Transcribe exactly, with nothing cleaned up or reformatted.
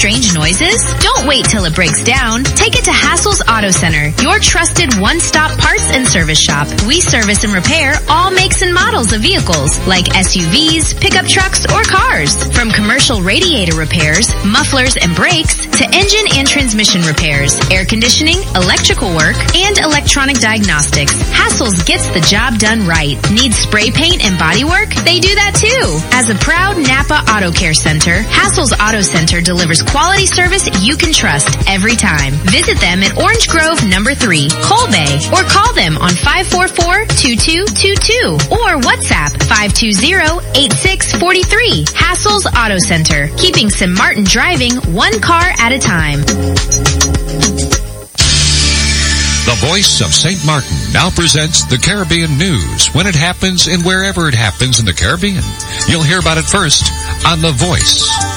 strange noises? Don't wait till it breaks down. Take it to Hassel's Auto Center, your trusted one-stop parts and service shop. We service and repair all makes and models of vehicles, like S U Vs, pickup trucks, or cars. From commercial radiator repairs, mufflers and brakes, to engine and transmission repairs, air conditioning, electrical work, and electronic diagnostics. Hassel's gets the job done right. Need spray paint and body work? They do that too. As a proud Napa Auto Care Center, Hassel's Auto Center delivers quality service you can trust every time. Visit them at Orange Grove number three, Coal Bay, or call them on five four four, two two two two or WhatsApp five two zero, eight six four three. Hassel's Auto Center, keeping Saint Martin driving one car at a time. The Voice of Saint Martin now presents the Caribbean News when it happens and wherever it happens in the Caribbean. You'll hear about it first on The Voice.